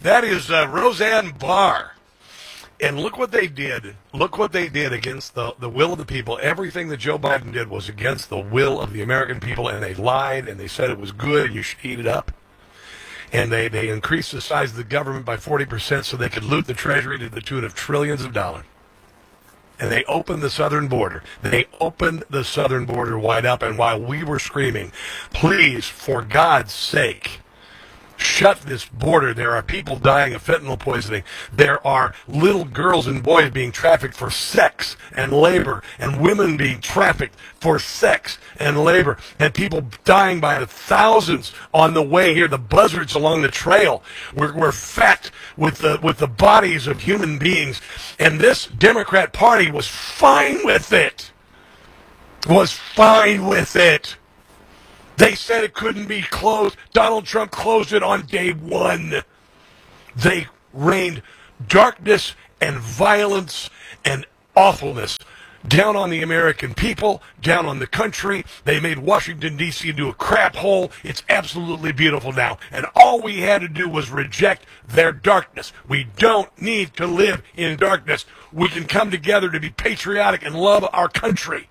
That is Roseanne Barr. And look what they did. Look what they did against the will of the people. Everything that Joe Biden did was against the will of the American people, and they lied, and they said it was good, and you should eat it up. And they increased the size of the government by 40% so they could loot the Treasury to the tune of trillions of dollars. And they opened the southern border. They opened the southern border wide up, and while we were screaming, please, for God's sake, shut this border. There are people dying of fentanyl poisoning. There are little girls and boys being trafficked for sex and labor, and women being trafficked for sex and labor, and people dying by the thousands on the way here. The buzzards along the trail were fat with the bodies of human beings, and this Democrat Party was fine with it. Was fine with it. They said it couldn't be closed. Donald Trump closed it on day one. They rained darkness and violence and awfulness down on the American people, down on the country. They made Washington, D.C. into a crap hole. It's absolutely beautiful now. And all we had to do was reject their darkness. We don't need to live in darkness. We can come together to be patriotic and love our country.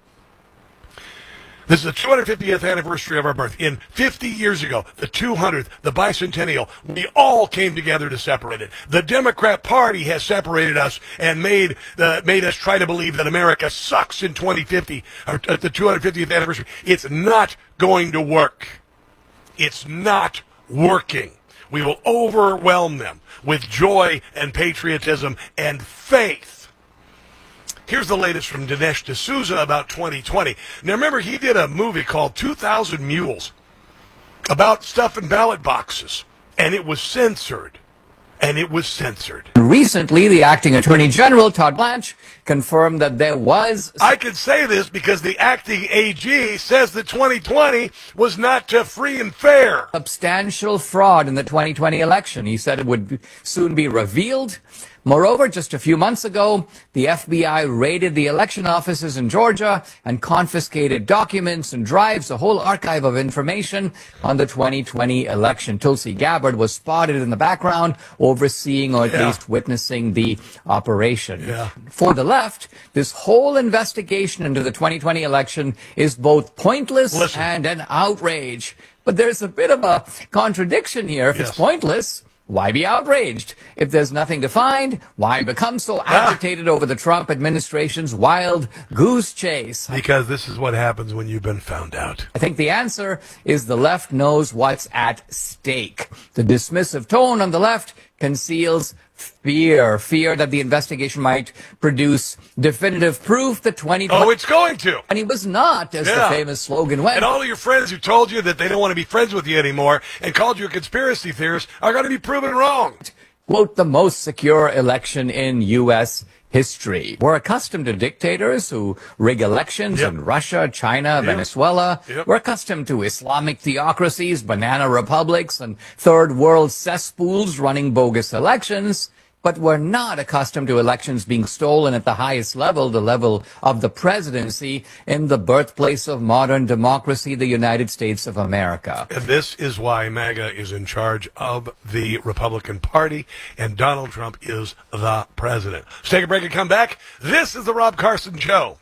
This is the 250th anniversary of our birth. In 50 years ago, the 200th, the bicentennial, we all came together to separate it. The Democrat Party has separated us and made us try to believe that America sucks in 2050, or at the 250th anniversary. It's not going to work. It's not working. We will overwhelm them with joy and patriotism and faith. Here's the latest from Dinesh D'Souza about 2020. Now remember, he did a movie called 2,000 Mules about stuff in ballot boxes, and it was censored. Recently, the acting Attorney General, Todd Blanche, confirmed that there was... I can say this because the acting AG says that 2020 was not free and fair. ...substantial fraud in the 2020 election. He said it would soon be revealed. Moreover, just a few months ago, the FBI raided the election offices in Georgia and confiscated documents and drives, a whole archive of information on the 2020 election. Tulsi Gabbard was spotted in the background overseeing or at least witnessing the operation. For the left, this whole investigation into the 2020 election is both pointless and an outrage. But there's a bit of a contradiction here. If it's pointless, why be outraged? If there's nothing to find, why become so agitated over the Trump administration's wild goose chase? Because this is what happens when you've been found out. I think the answer is the left knows what's at stake. The dismissive tone on the left conceals fear that the investigation might produce definitive proof that 2020... Oh, it's going to. And he was not, as the famous slogan went. And all of your friends who told you that they don't want to be friends with you anymore and called you a conspiracy theorist are going to be proven wrong. Quote, the most secure election in U.S. history. We're accustomed to dictators who rig elections in Russia, China, Venezuela. We're accustomed to Islamic theocracies, banana republics, and third world cesspools running bogus elections. But we're not accustomed to elections being stolen at the highest level, the level of the presidency in the birthplace of modern democracy, the United States of America. And this is why MAGA is in charge of the Republican Party, and Donald Trump is the president. Let's take a break and come back. This is the Rob Carson Show.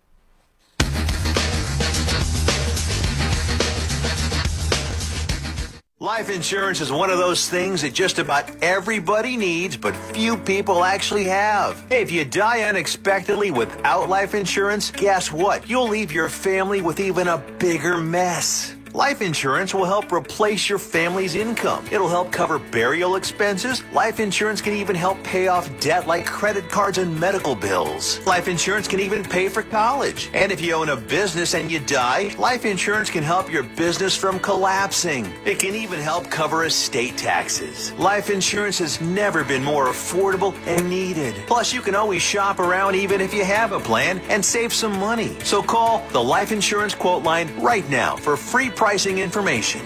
Life insurance is one of those things that just about everybody needs, but few people actually have. Hey, if you die unexpectedly without life insurance, guess what? You'll leave your family with even a bigger mess. Life insurance will help replace your family's income. It'll help cover burial expenses. Life insurance can even help pay off debt like credit cards and medical bills. Life insurance can even pay for college. And if you own a business and you die, life insurance can help your business from collapsing. It can even help cover estate taxes. Life insurance has never been more affordable and needed. Plus, you can always shop around even if you have a plan and save some money. So call the Life Insurance Quote Line right now for free pricing information.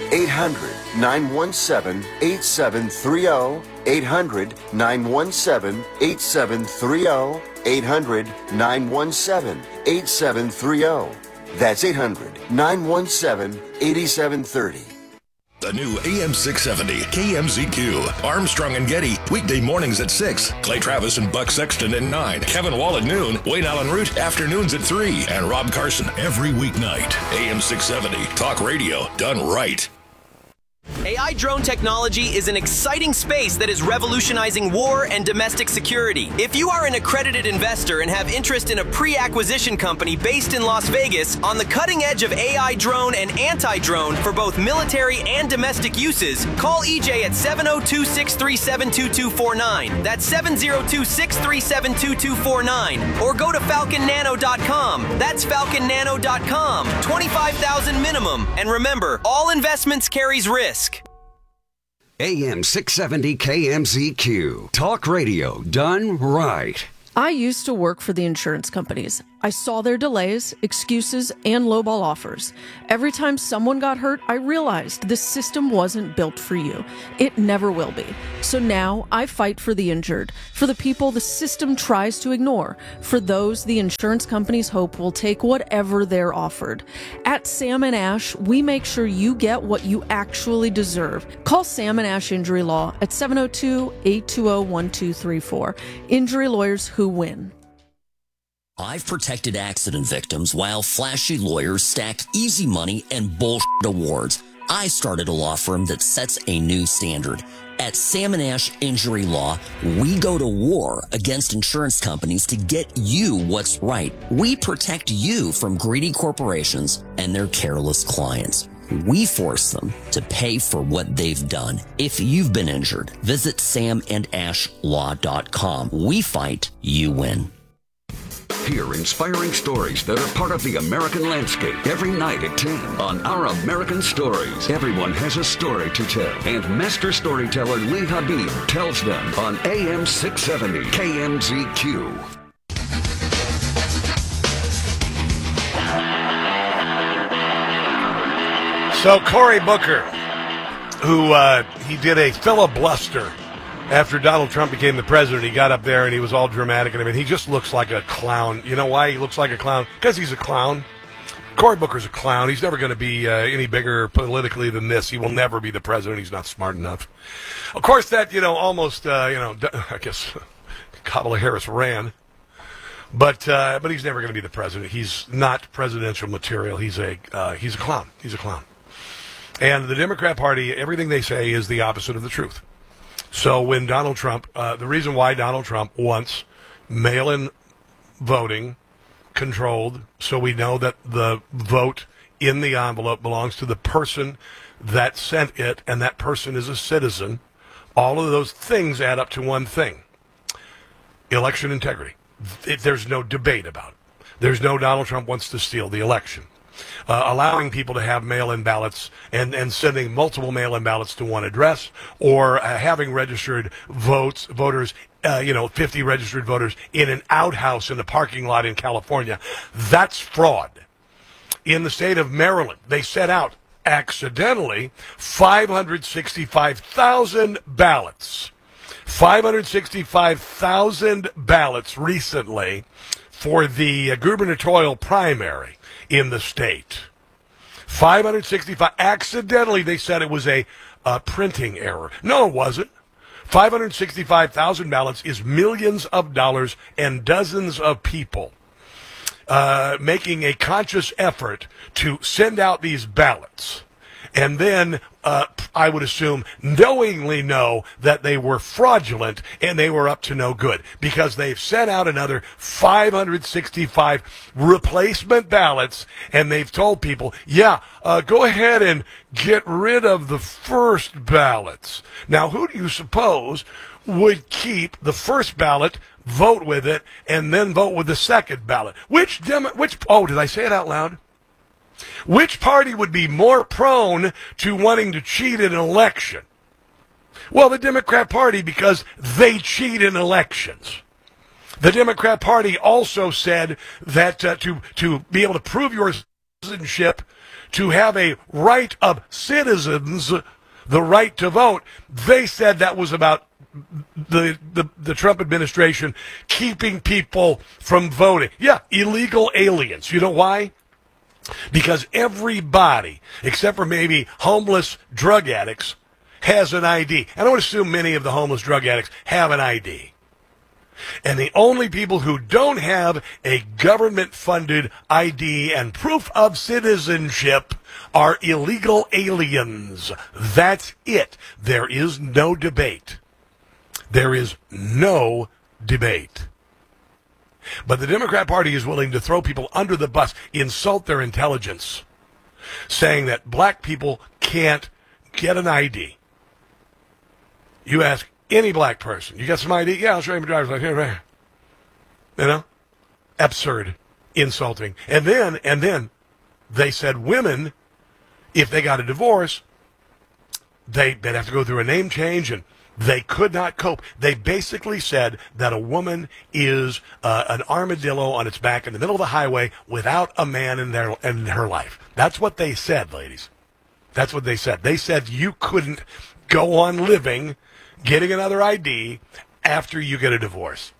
800-917-8730. 800-917-8730. 800-917-8730. That's 800-917-8730. The new AM 670 KMZQ. Armstrong and Getty, weekday mornings at 6. Clay Travis and Buck Sexton at 9. Kevin Wall at noon. Wayne Allen Root, afternoons at 3. And Rob Carson every weeknight. AM 670, talk radio done right. AI drone technology is an exciting space that is revolutionizing war and domestic security. If you are an accredited investor and have interest in a pre-acquisition company based in Las Vegas on the cutting edge of AI drone and anti-drone for both military and domestic uses, call EJ at 702-637-2249. That's 702-637-2249. Or go to falconnano.com. That's falconnano.com. $25,000 minimum. And remember, all investments carries risk. AM 670 KMZQ. Talk radio done right. I used to work for the insurance companies. I saw their delays, excuses, and lowball offers. Every time someone got hurt, I realized this system wasn't built for you. It never will be. So now I fight for the injured, for the people the system tries to ignore, for those the insurance companies hope will take whatever they're offered. At Sam & Ash, we make sure you get what you actually deserve. Call Sam & Ash Injury Law at 702-820-1234. Injury lawyers who win. I've protected accident victims while flashy lawyers stack easy money and bullshit awards. I started a law firm that sets a new standard. At Sam & Ash Injury Law, we go to war against insurance companies to get you what's right. We protect you from greedy corporations and their careless clients. We force them to pay for what they've done. If you've been injured, visit samandashlaw.com. We fight, you win. Hear inspiring stories that are part of the American landscape every night at 10 on Our American Stories. Everyone has a story to tell, and master storyteller Lee Habib tells them on AM 670 KMZQ. So Cory Booker, who he did a filibuster after Donald Trump became the president. He got up there and he was all dramatic and everything. He just looks like a clown. You know why he looks like a clown? Because he's a clown. Cory Booker's a clown. He's never going to be any bigger politically than this. He will never be the president. He's not smart enough. Of course, that, almost, I guess Kamala Harris ran. But he's never going to be the president. He's not presidential material. He's a clown. He's a clown. And the Democrat Party, everything they say is the opposite of the truth. So when Donald Trump, the reason why Donald Trump wants mail-in voting controlled, so we know that the vote in the envelope belongs to the person that sent it, and that person is a citizen, all of those things add up to one thing: election integrity. There's no debate about it. There's no Donald Trump wants to steal the election. Allowing people to have mail-in ballots and sending multiple mail-in ballots to one address, or having registered voters, 50 registered voters in an outhouse in a parking lot in California, that's fraud. In the state of Maryland, they set out accidentally 565,000 ballots. 565,000 ballots recently for the gubernatorial primary in the state. 565. Accidentally, they said it was a printing error. No, it wasn't. 565,000 ballots is millions of dollars and dozens of people making a conscious effort to send out these ballots. And then, I would assume, knowingly know that they were fraudulent and they were up to no good, because they've sent out another 565 replacement ballots, and they've told people, go ahead and get rid of the first ballots. Now, who do you suppose would keep the first ballot, vote with it, and then vote with the second ballot? Oh, did I say it out loud? Which party would be more prone to wanting to cheat in an election? Well, the Democrat Party, because they cheat in elections. The Democrat Party also said that to be able to prove your citizenship, to have a right of citizens, the right to vote, they said that was about the Trump administration keeping people from voting. Yeah, illegal aliens. You know why? Because everybody, except for maybe homeless drug addicts, has an ID. And I would assume many of the homeless drug addicts have an ID. And the only people who don't have a government-funded ID and proof of citizenship are illegal aliens. That's it. There is no debate. There is no debate. But the Democrat Party is willing to throw people under the bus, insult their intelligence, saying that black people can't get an ID. You ask any black person, you got some ID? Yeah, I'll show you my driver's license. Here, right here. You know? Absurd. Insulting. And then they said women, if they got a divorce, they'd have to go through a name change, and they could not cope. They basically said that a woman is an armadillo on its back in the middle of the highway without a man in her life. That's what they said, ladies. That's what they said. They said you couldn't go on living, getting another ID after you get a divorce.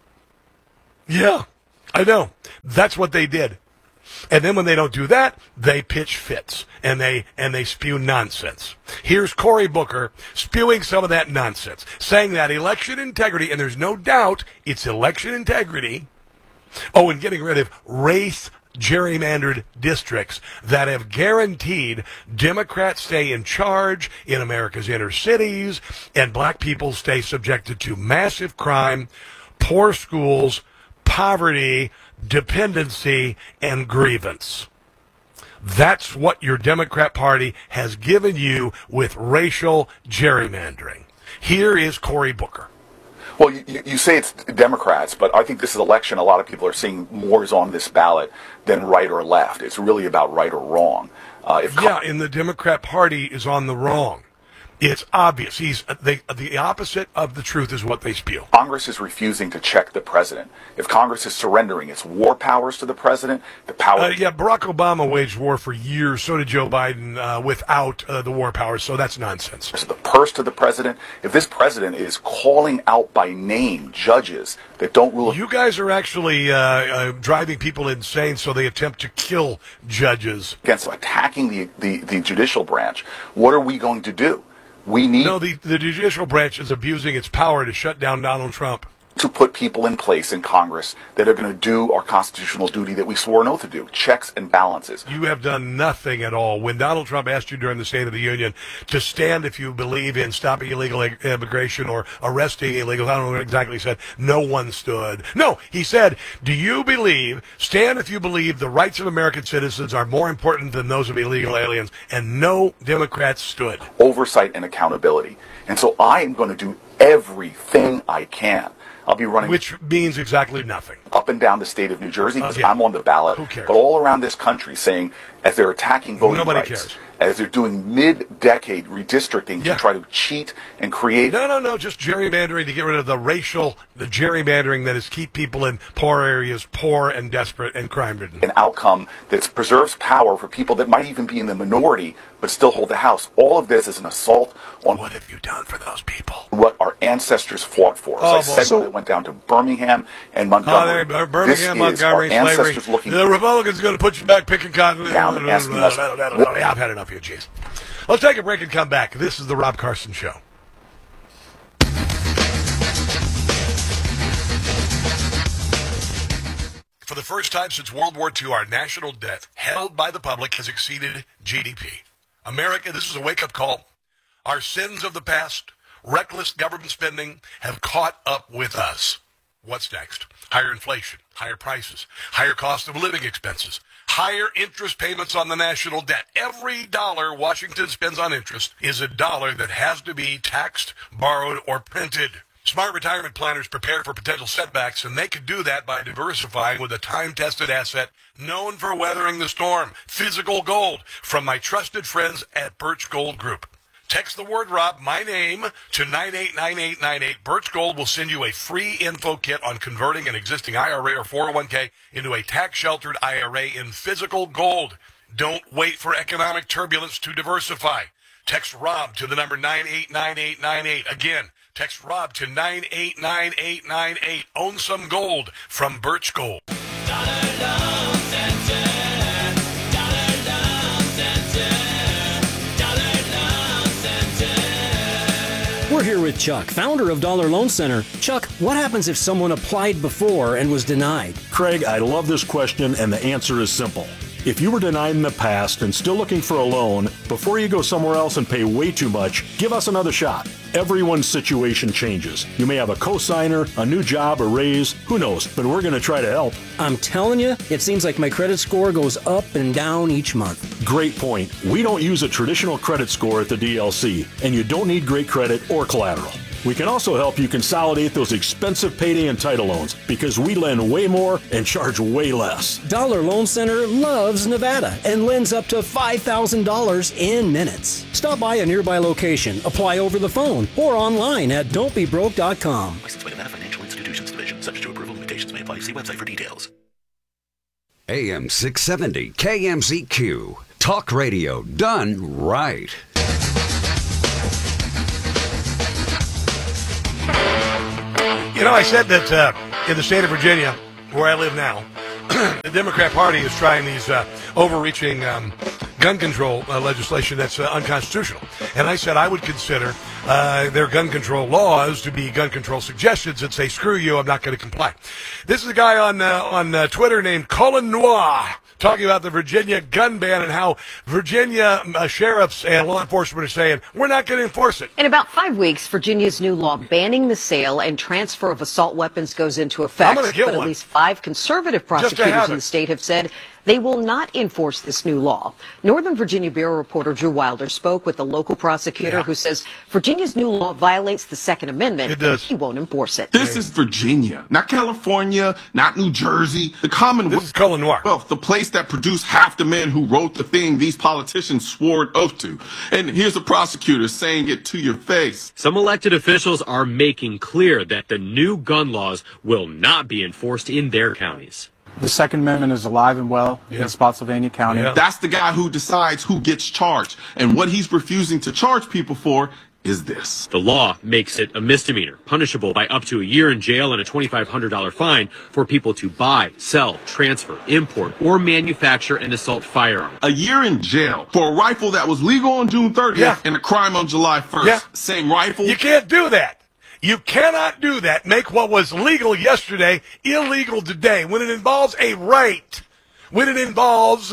Yeah, I know. That's what they did. And then when they don't do that, they pitch fits and they spew nonsense. Here's Cory Booker spewing some of that nonsense, saying that election integrity, and there's no doubt it's election integrity. Oh, and getting rid of race gerrymandered districts that have guaranteed Democrats stay in charge in America's inner cities and black people stay subjected to massive crime, poor schools, poverty, dependency, and grievance. That's what your Democrat Party has given you with racial gerrymandering. Here is Cory Booker. Well, you say it's Democrats, but I think this is election. A lot of people are seeing more is on this ballot than right or left. It's really about right or wrong. And the Democrat Party is on the wrong. It's obvious. The opposite of the truth is what they spew. Congress is refusing to check the president. If Congress is surrendering its war powers to the president, the power... Barack Obama waged war for years. So did Joe Biden without the war powers. So that's nonsense. The purse to the president. If this president is calling out by name judges that don't rule... You guys are actually driving people insane, so they attempt to kill judges. Against attacking the judicial branch. What are we going to do? The judicial branch is abusing its power to shut down Donald Trump. To put people in place in Congress that are going to do our constitutional duty that we swore an oath to do, checks and balances. You have done nothing at all. When Donald Trump asked you during the State of the Union to stand if you believe in stopping illegal immigration or arresting illegals, I don't know what exactly he said, no one stood. No, he said, stand if you believe the rights of American citizens are more important than those of illegal aliens, and no Democrats stood. Oversight and accountability. And so I am going to do everything I can. I'll be running... Which means exactly nothing. Up and down the state of New Jersey, because I'm on the ballot. Who cares? But all around this country saying, as they're attacking voting rights, cares. As they're doing mid-decade redistricting to try to cheat and create... No, just gerrymandering to get rid of the gerrymandering that is keep people in poor areas poor and desperate and crime-ridden. An outcome that preserves power for people that might even be in the minority but still hold the House. All of this is an assault on... What have you done for those people? What our ancestors fought for. As I said, when I went down to Birmingham and Montgomery. Birmingham, Montgomery, slavery. The Republicans are going to put you back picking cotton. Down and asking us... I've had enough of you, jeez. Let's take a break and come back. This is the Rob Carson Show. For the first time since World War II, our national debt held by the public has exceeded GDP. America, this is a wake-up call. Our sins of the past, reckless government spending, have caught up with us. What's next? Higher inflation, higher prices, higher cost of living expenses, higher interest payments on the national debt. Every dollar Washington spends on interest is a dollar that has to be taxed, borrowed, or printed. Smart retirement planners prepare for potential setbacks, and they can do that by diversifying with a time-tested asset known for weathering the storm, physical gold, from my trusted friends at Birch Gold Group. Text the word Rob, my name, to 989898. Birch Gold will send you a free info kit on converting an existing IRA or 401k into a tax-sheltered IRA in physical gold. Don't wait for economic turbulence to diversify. Text Rob to the number 989898. Again, text Rob to 989898. Own some gold from Birch Gold. We're here with Chuck, founder of Dollar Loan Center. Chuck, what happens if someone applied before and was denied? Craig, I love this question, and the answer is simple. If you were denied in the past and still looking for a loan, before you go somewhere else and pay way too much, give us another shot. Everyone's situation changes. You may have a cosigner, a new job, a raise, who knows, but we're going to try to help. I'm telling you, it seems like my credit score goes up and down each month. Great point. We don't use a traditional credit score at the DLC, and you don't need great credit or collateral. We can also help you consolidate those expensive payday and title loans because we lend way more and charge way less. Dollar Loan Center loves Nevada and lends up to $5,000 in minutes. Stop by a nearby location, apply over the phone, or online at don'tbebroke.com. Licensed by Nevada Financial Institutions Division. Subject to approval. Limitations may apply. See website for details. AM 670 KMZQ. Talk radio done right. You know, I said that in the state of Virginia, where I live now, the Democrat Party is trying these overreaching gun control legislation that's unconstitutional. And I said I would consider their gun control laws to be gun control suggestions and say, screw you, I'm not going to comply. This is a guy on Twitter named Colin Noir, talking about the Virginia gun ban and how Virginia sheriffs and law enforcement are saying, we're not going to enforce it. In about 5 weeks, Virginia's new law banning the sale and transfer of assault weapons goes into effect. But at least 5 conservative prosecutors in the state have said they will not enforce this new law. Northern Virginia Bureau reporter Drew Wilder spoke with the local prosecutor who says Virginia's new law violates the Second Amendment. It does. He won't enforce it. This is Virginia, not California, not New Jersey. The Commonwealth. This is Colin Noir. Well, the place that produced half the men who wrote the thing these politicians swore an oath to. And here's a prosecutor saying it to your face. Some elected officials are making clear that the new gun laws will not be enforced in their counties. The Second Amendment is alive and well in Spotsylvania County. That's the guy who decides who gets charged. And what he's refusing to charge people for is this. The law makes it a misdemeanor, punishable by up to a year in jail and a $2,500 fine for people to buy, sell, transfer, import, or manufacture an assault firearm. A year in jail for a rifle that was legal on June 30th and a crime on July 1st. Same rifle. You can't do that. You cannot do that. Make what was legal yesterday illegal today when it involves a right. When it involves,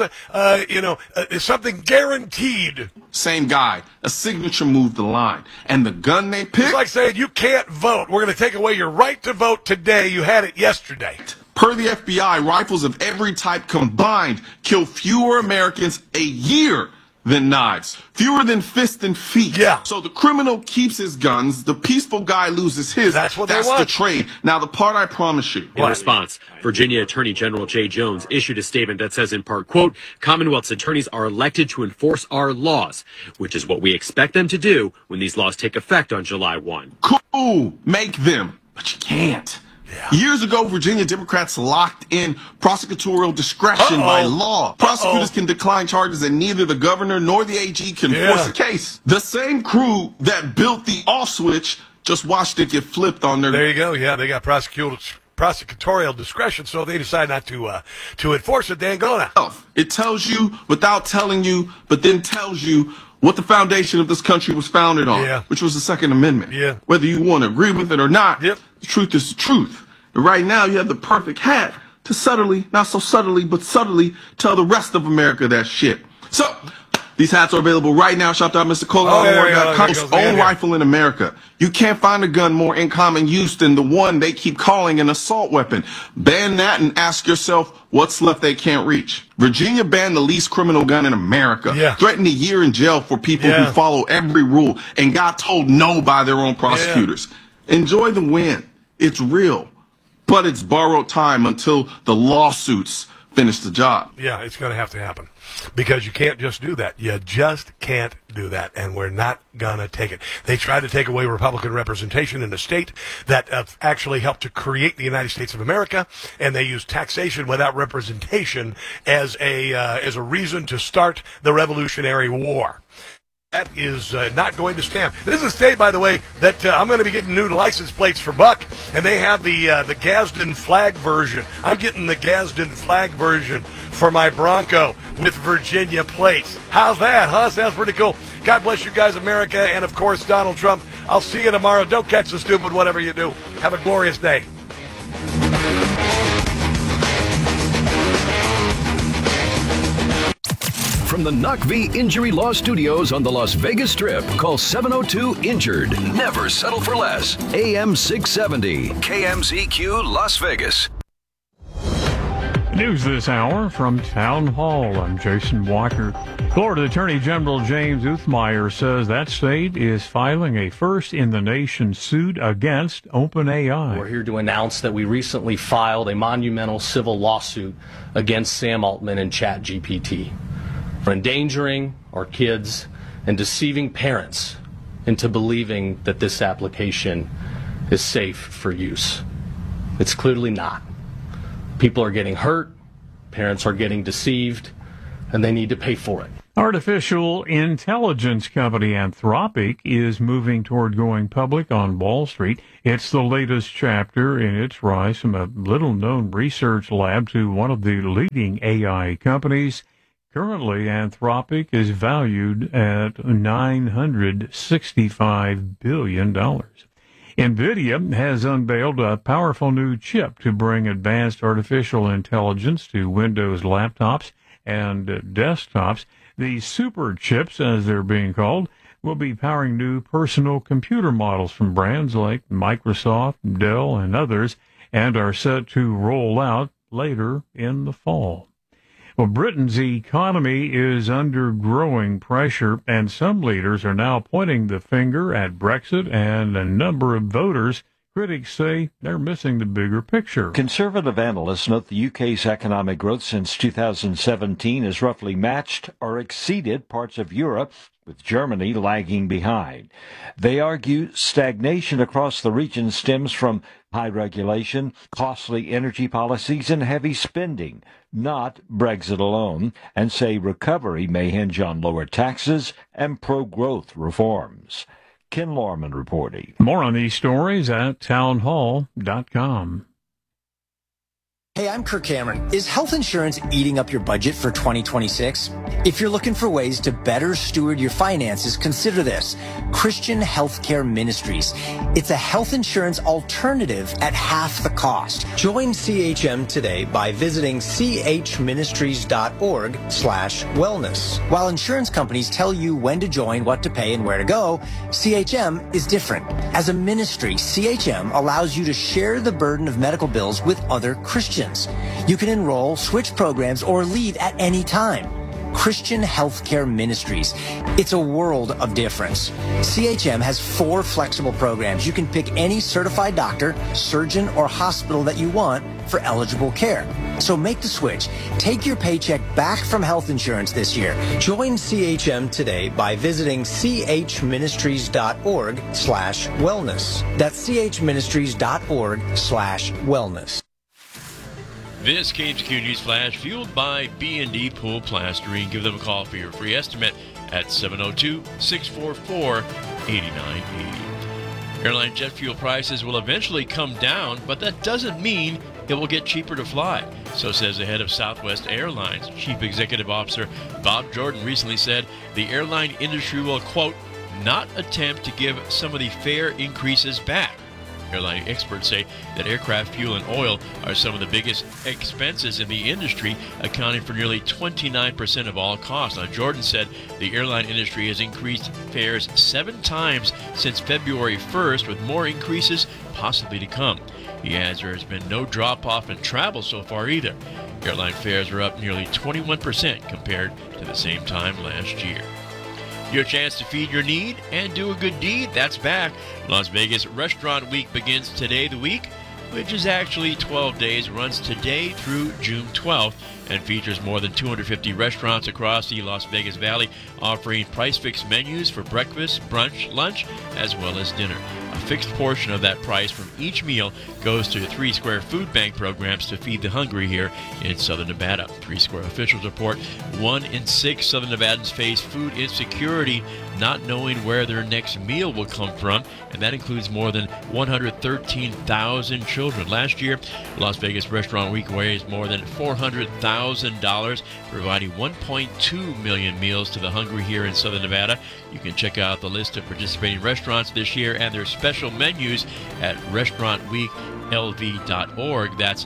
something guaranteed. Same guy. A signature moved the line. And the gun they picked. It's like saying you can't vote. We're going to take away your right to vote today. You had it yesterday. Per the FBI, rifles of every type combined kill fewer Americans a year than knives. Fewer than fists and feet. Yeah. So the criminal keeps his guns, the peaceful guy loses his. That's what they want. That's the trade. Now, the part I promise you. In response, Virginia Attorney General Jay Jones issued a statement that says in part, quote, Commonwealth's attorneys are elected to enforce our laws, which is what we expect them to do when these laws take effect on July 1. Cool. Make them. But you can't. Years ago, Virginia Democrats locked in prosecutorial discretion by law. Prosecutors can decline charges and neither the governor nor the AG can force a case. The same crew that built the off switch just watched it get flipped on their... There you go. Yeah, they got prosecutorial discretion, so they decide not to enforce it. They ain't gonna. It tells you without telling you, but then tells you what the foundation of this country was founded on, which was the Second Amendment. Yeah. Whether you want to agree with it or not, the truth is the truth. And right now, you have the perfect hat to subtly, not so subtly, but subtly tell the rest of America that shit. So, these hats are available right now. Shop.MrColin.com's own rifle in America. You can't find a gun more in common use than the one they keep calling an assault weapon. Ban that and ask yourself what's left they can't reach. Virginia banned the least criminal gun in America. Threatened a year in jail for people who follow every rule and got told no by their own prosecutors. Enjoy the win. It's real. But it's borrowed time until the lawsuits finish the job. Yeah, it's going to have to happen because you can't just do that. You just can't do that, and we're not going to take it. They tried to take away Republican representation in the state that actually helped to create the United States of America, and they used taxation without representation as a reason to start the Revolutionary War. That is not going to stand. This is a state, by the way, that I'm going to be getting new license plates for Buck, and they have the Gadsden flag version. I'm getting the Gadsden flag version for my Bronco with Virginia plates. How's that, huh? Sounds pretty cool. God bless you guys, America, and of course, Donald Trump. I'll see you tomorrow. Don't catch the stupid, whatever you do. Have a glorious day. From the NUCV Injury Law Studios on the Las Vegas Strip, call 702-INJURED. Never settle for less. AM 670, KMZQ Las Vegas. News this hour from Town Hall. I'm Jason Walker. Florida Attorney General James Uthmeier says that state is filing a first-in-the-nation suit against OpenAI. We're here to announce that we recently filed a monumental civil lawsuit against Sam Altman and ChatGPT for endangering our kids and deceiving parents into believing that this application is safe for use. It's clearly not. People are getting hurt, parents are getting deceived, and they need to pay for it. Artificial intelligence company Anthropic is moving toward going public on Wall Street. It's the latest chapter in its rise from a little-known research lab to one of the leading AI companies. Currently, Anthropic is valued at $965 billion. NVIDIA has unveiled a powerful new chip to bring advanced artificial intelligence to Windows laptops and desktops. The super chips, as they're being called, will be powering new personal computer models from brands like Microsoft, Dell, and others, and are set to roll out later in the fall. Well, Britain's economy is under growing pressure, and some leaders are now pointing the finger at Brexit and a number of voters. Critics say they're missing the bigger picture. Conservative analysts note the UK's economic growth since 2017 has roughly matched or exceeded parts of Europe, with Germany lagging behind. They argue stagnation across the region stems from high regulation, costly energy policies, and heavy spending, not Brexit alone, and say recovery may hinge on lower taxes and pro-growth reforms. Ken Lorman reporting. More on these stories at townhall.com. Hey, I'm Kirk Cameron. Is health insurance eating up your budget for 2026? If you're looking for ways to better steward your finances, consider this. Christian Healthcare Ministries. It's a health insurance alternative at half the cost. Join CHM today by visiting chministries.org/wellness. While insurance companies tell you when to join, what to pay, and where to go, CHM is different. As a ministry, CHM allows you to share the burden of medical bills with other Christians. You can enroll, switch programs, or leave at any time. Christian Healthcare Ministries. It's a world of difference. CHM has 4 flexible programs. You can pick any certified doctor, surgeon, or hospital that you want for eligible care. So make the switch. Take your paycheck back from health insurance this year. Join CHM today by visiting chministries.org/wellness. That's chministries.org/wellness. This KMZQ News Flash fueled by B&D Pool Plastering. Give them a call for your free estimate at 702-644-8980. Airline jet fuel prices will eventually come down, but that doesn't mean it will get cheaper to fly. So says the head of Southwest Airlines. Chief Executive Officer Bob Jordan recently said the airline industry will, quote, not attempt to give some of the fare increases back. Airline experts say that aircraft fuel and oil are some of the biggest expenses in the industry, accounting for nearly 29% of all costs. Now, Jordan said the airline industry has increased fares 7 times since February 1st, with more increases possibly to come. He adds there has been no drop-off in travel so far either. Airline fares are up nearly 21% compared to the same time last year. Your chance to feed your need and do a good deed, that's back. Las Vegas Restaurant Week begins today, the week, which is actually 12 days, runs today through June 12th, and features more than 250 restaurants across the Las Vegas Valley, offering price-fixed menus for breakfast, brunch, lunch, as well as dinner. A fixed portion of that price from each meal goes to 3 Square food bank programs to feed the hungry here in Southern Nevada. 3 Square officials report 1 in 6 Southern Nevadans face food insecurity, not knowing where their next meal will come from, and that includes more than 113,000 children. Last year, Las Vegas Restaurant Week raised more than $400,000, providing 1.2 million meals to the hungry here in Southern Nevada. You can check out the list of participating restaurants this year and their special menus at restaurantweeklv.org. That's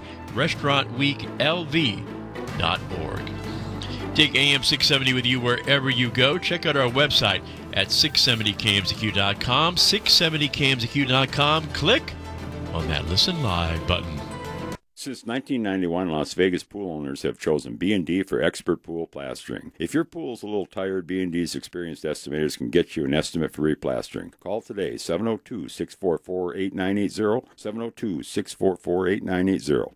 restaurantweeklv.org. Take AM 670 with you wherever you go. Check out our website at 670kmzq.com, 670kmzq.com. Click on that Listen Live button. Since 1991, Las Vegas pool owners have chosen B&D for expert pool plastering. If your pool is a little tired, B&D's experienced estimators can get you an estimate for replastering. Call today, 702-644-8980, 702-644-8980.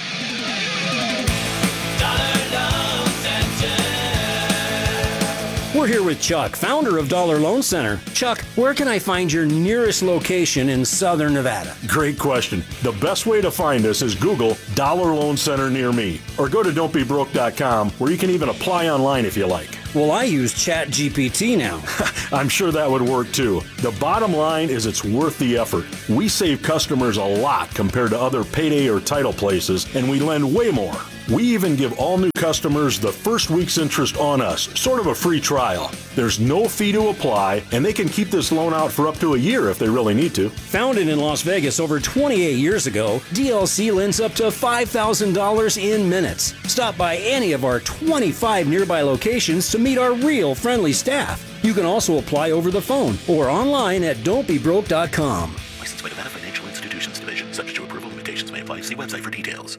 We're here with Chuck, founder of Dollar Loan Center. Chuck, where can I find your nearest location in Southern Nevada? Great question. The best way to find us is Google Dollar Loan Center near me, or go to don'tbebroke.com, where you can even apply online if you like. Well, I use ChatGPT now. I'm sure that would work too. The bottom line is it's worth the effort. We save customers a lot compared to other payday or title places, and we lend way more. We even give all new customers the first week's interest on us, sort of a free trial. There's no fee to apply, and they can keep this loan out for up to a year if they really need to. Founded in Las Vegas over 28 years ago, DLC lends up to $5,000 in minutes. Stop by any of our 25 nearby locations to meet our real friendly staff. You can also apply over the phone or online at don'tbebroke.com. Licensed by Nevada Financial Institutions Division. Subject to approval, limitations may apply. See website for details.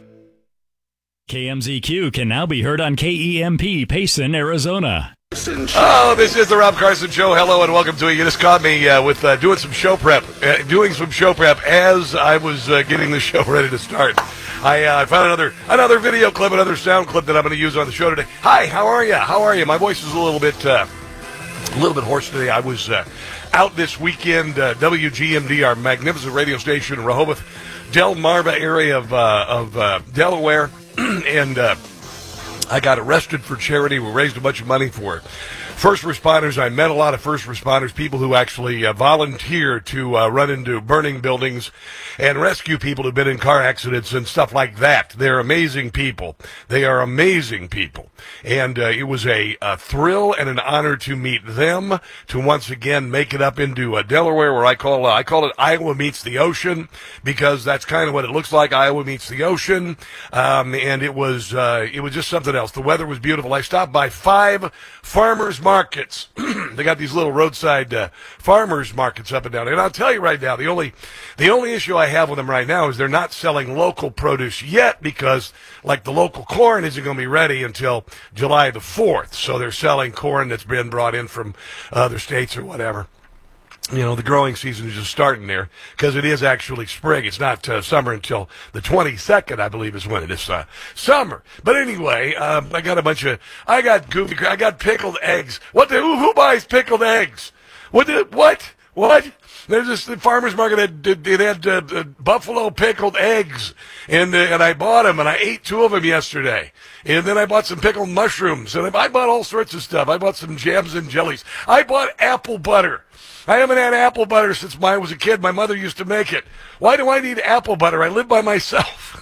KMZQ can now be heard on KEMP, Payson, Arizona. Oh, this is the Rob Carson Show. Hello and welcome to it. You just caught me with doing some show prep as I was getting the show ready to start. I found another video clip, another sound clip that I'm going to use on the show today. Hi, how are you? How are you? My voice is a little bit hoarse today. I was out this weekend. WGMD, our magnificent radio station in Rehoboth, Delmarva area of Delaware. And I got arrested for charity. We raised a bunch of money for first responders. I met a lot of first responders, people who actually volunteer to run into burning buildings and rescue people who've been in car accidents and stuff like that. They're amazing people. They are amazing people. And it was a thrill and an honor to meet them, to once again make it up into Delaware, where I call it Iowa meets the ocean, because that's kind of what it looks like. Iowa meets the ocean. And it was just something else. The weather was beautiful. I stopped by 5 farmers markets. They got these little roadside farmers markets up and down. And I'll tell you right now, the only issue I have with them right now is they're not selling local produce yet, because like the local corn isn't going to be ready until July the 4th. So they're selling corn that's been brought in from other states or whatever. You know, the growing season is just starting there, because it is actually spring. It's not summer until the 22nd, I believe, is when it is summer. But anyway, I got pickled eggs. Who buys pickled eggs? What? There's this farmer's market that had buffalo pickled eggs, and I bought them, and I ate 2 of them yesterday. And then I bought some pickled mushrooms, and I bought all sorts of stuff. I bought some jams and jellies. I bought apple butter. I haven't had apple butter since I was a kid. My mother used to make it. Why do I need apple butter? I live by myself.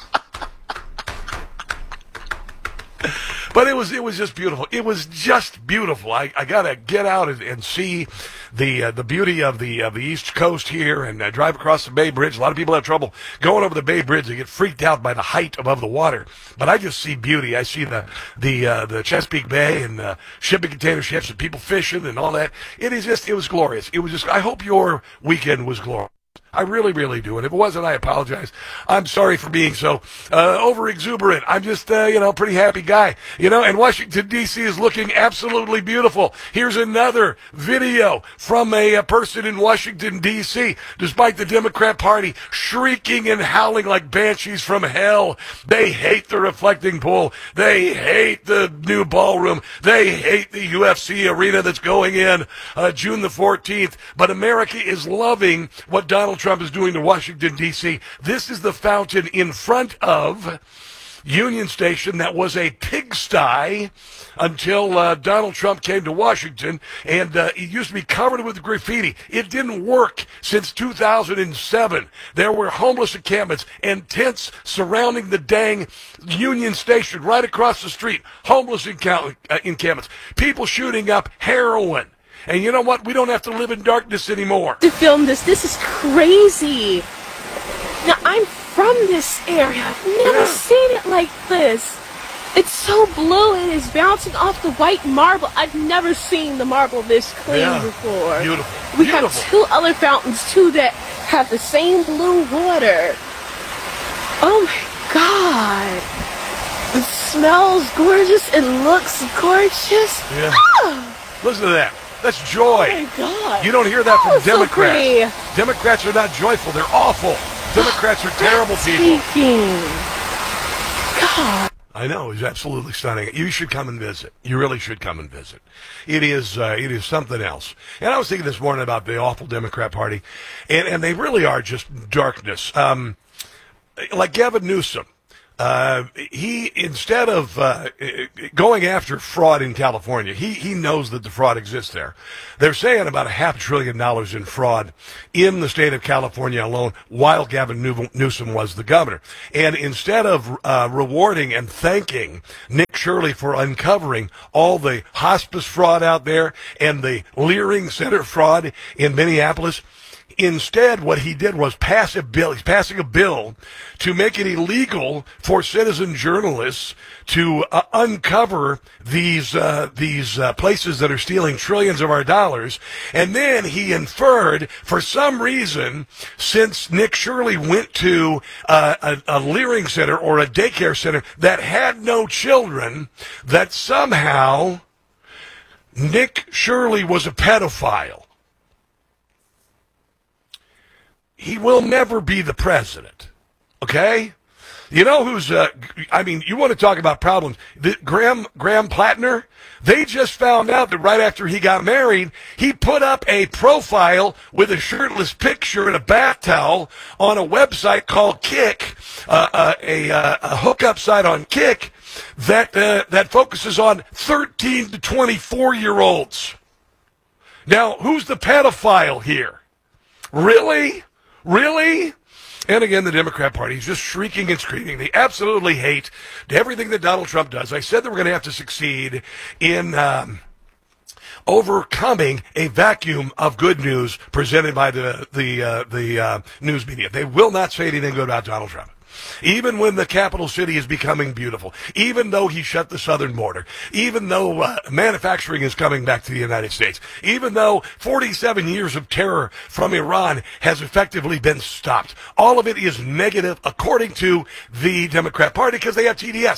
But it was just beautiful. It was just beautiful. I gotta get out and see the beauty of the East Coast here, and drive across the Bay Bridge. A lot of people have trouble going over the Bay Bridge. They get freaked out by the height above the water. But I just see beauty. I see the Chesapeake Bay and shipping container ships and people fishing and all that. It was glorious. I hope your weekend was glorious. I really, really do. And if it wasn't, I apologize. I'm sorry for being so over-exuberant. I'm just, pretty happy guy. And Washington, D.C. is looking absolutely beautiful. Here's another video from a person in Washington, D.C. Despite the Democrat Party shrieking and howling like banshees from hell, they hate the reflecting pool. They hate the new ballroom. They hate the UFC arena that's going in June the 14th. But America is loving what Donald Trump is doing to Washington, D.C. This is the fountain in front of Union Station that was a pigsty until Donald Trump came to Washington, and it used to be covered with graffiti. It didn't work since 2007. There were homeless encampments and tents surrounding the dang Union Station right across the street. Homeless encampments. People shooting up heroin. And you know what? We don't have to live in darkness anymore. To film this is crazy. Now, I'm from this area. I've never seen it like this. It's so blue and it's bouncing off the white marble. I've never seen the marble this clean before. Beautiful. We have two other fountains, too, that have the same blue water. Oh, my God. It smells gorgeous. It looks gorgeous. Yeah. Ah! Listen to that. That's joy. Oh, my God. You don't hear that from so Democrats. pretty. Democrats are not joyful. They're awful. Democrats are terrible people. God. I know. It's absolutely stunning. You should come and visit. You really should come and visit. It is something else. And I was thinking this morning about the awful Democrat Party, and they really are just darkness. Like Gavin Newsom. He, instead of going after fraud in California, he knows that the fraud exists there. They're saying about $500 billion in fraud in the state of California alone while Gavin Newsom was the governor. And instead of rewarding and thanking Nick Shirley for uncovering all the hospice fraud out there and the Leering Center fraud in Minneapolis, instead, what he did was pass a bill. He's passing a bill to make it illegal for citizen journalists to uncover these places that are stealing trillions of our dollars. And then he inferred, for some reason, since Nick Shirley went to a Leering Center or a daycare center that had no children, that somehow Nick Shirley was a pedophile. He will never be the president, okay? You know who's, you want to talk about problems. Graham Plattner, they just found out that right after he got married, he put up a profile with a shirtless picture and a bath towel on a website called Kick, a hookup site on Kick that focuses on 13 to 24-year-olds. Now, who's the pedophile here? Really? Really? And again, the Democrat Party is just shrieking and screaming. They absolutely hate everything that Donald Trump does. I said that we're going to have to succeed in overcoming a vacuum of good news presented by the news media. They will not say anything good about Donald Trump. Even when the capital city is becoming beautiful, even though he shut the southern border, even though manufacturing is coming back to the United States, even though 47 years of terror from Iran has effectively been stopped. All of it is negative according to the Democrat Party because they have TDS.